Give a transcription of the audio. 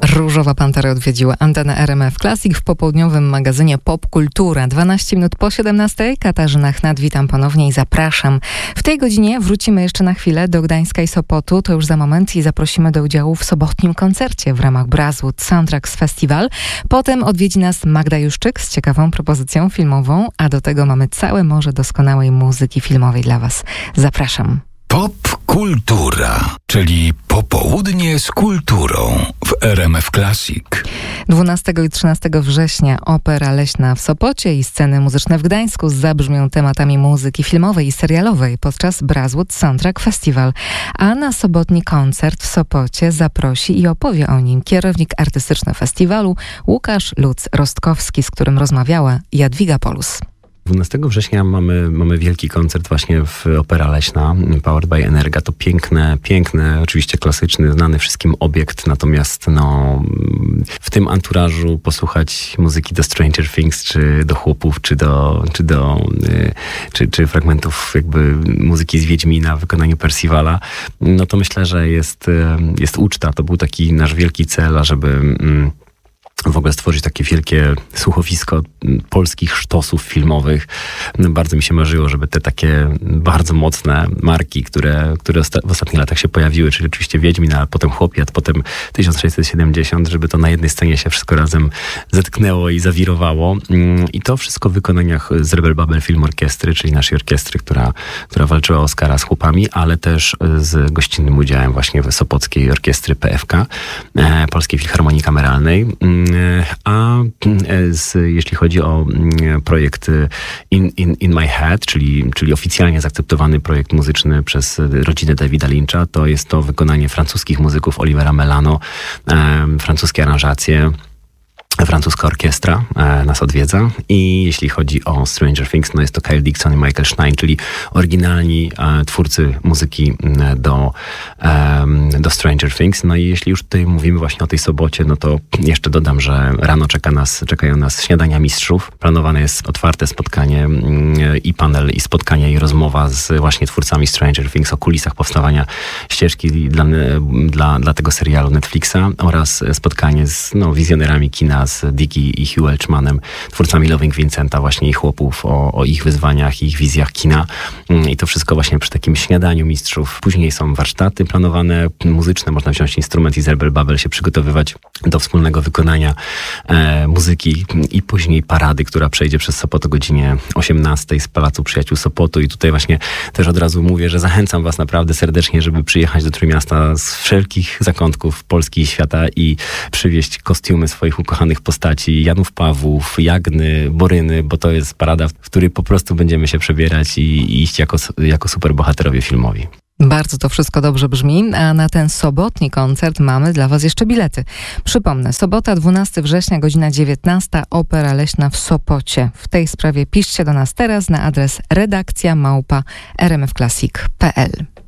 Różowa Pantera odwiedziła antenę RMF Classic w popołudniowym magazynie Popkultura. 12 minut po 17. Katarzyna Chnat, witam ponownie i zapraszam. W tej godzinie wrócimy jeszcze na chwilę do Gdańska i Sopotu, to już za moment, i zaprosimy do udziału w sobotnim koncercie w ramach Brazzwood Soundtracks Festival. Potem odwiedzi nas Magda Juszczyk z ciekawą propozycją filmową, a do tego mamy całe morze doskonałej muzyki filmowej dla Was. Zapraszam. Popkultura, czyli popołudnie z kulturą w RMF Classic. 12 i 13 września Opera Leśna w Sopocie i sceny muzyczne w Gdańsku zabrzmią tematami muzyki filmowej i serialowej podczas Brazzwood Soundtrack Festival. A na sobotni koncert w Sopocie zaprosi i opowie o nim kierownik artystyczny festiwalu Łukasz Lutz-Rostkowski, z którym rozmawiała Jadwiga Polus. 12 września mamy wielki koncert właśnie w Opera Leśna, Powered by Energa. To piękny, oczywiście klasyczny, znany wszystkim obiekt, natomiast w tym anturażu posłuchać muzyki do Stranger Things, czy do Chłopów, czy fragmentów jakby muzyki z Wiedźmina w wykonaniu Percivala, no to myślę, że jest uczta. To był taki nasz wielki cel, ażeby w ogóle stworzyć takie wielkie słuchowisko polskich sztosów filmowych. Bardzo mi się marzyło, żeby te takie bardzo mocne marki, które w ostatnich latach się pojawiły, czyli oczywiście Wiedźmin, a potem Chłopiec, potem 1670, żeby to na jednej scenie się wszystko razem zetknęło i zawirowało. I to wszystko w wykonaniach z Rebel Babel Film Orkiestry, czyli naszej orkiestry, która walczyła o Oscara z Chłopami, ale też z gościnnym udziałem właśnie w Sopockiej Orkiestry PFK, Polskiej Filharmonii Kameralnej. Jeśli chodzi o projekt In My Head, czyli oficjalnie zaakceptowany projekt muzyczny przez rodzinę Davida Lyncha, to jest to wykonanie francuskich muzyków Olivera Melano, francuskie aranżacje. Francuska orkiestra nas odwiedza i jeśli chodzi o Stranger Things, no jest to Kyle Dixon i Michael Schnein, czyli oryginalni twórcy muzyki do Stranger Things. No i jeśli już tutaj mówimy właśnie o tej sobocie, no to jeszcze dodam, że rano czekają nas śniadania mistrzów. Planowane jest otwarte spotkanie i panel, i spotkanie, i rozmowa z właśnie twórcami Stranger Things o kulisach powstawania ścieżki dla tego serialu Netflixa oraz spotkanie z wizjonerami kina, z Dicky i Hugh Elchmanem, twórcami Loving Vincenta, właśnie i Chłopów, o ich wyzwaniach i ich wizjach kina. I to wszystko właśnie przy takim śniadaniu mistrzów. Później są warsztaty planowane, muzyczne, można wziąć instrument i z Rebel Babel się przygotowywać do wspólnego wykonania muzyki i później parady, która przejdzie przez Sopot o godzinie 18 z Pałacu Przyjaciół Sopotu. I tutaj właśnie też od razu mówię, że zachęcam Was naprawdę serdecznie, żeby przyjechać do Trójmiasta z wszelkich zakątków Polski i świata i przywieźć kostiumy swoich ukochanych postaci, Janów Pawłów, Jagny, Boryny, bo to jest parada, w której po prostu będziemy się przebierać i iść jako superbohaterowie filmowi. Bardzo to wszystko dobrze brzmi, a na ten sobotni koncert mamy dla Was jeszcze bilety. Przypomnę, sobota 12 września, godzina 19, Opera Leśna w Sopocie. W tej sprawie piszcie do nas teraz na adres redakcja@rmfclassic.pl.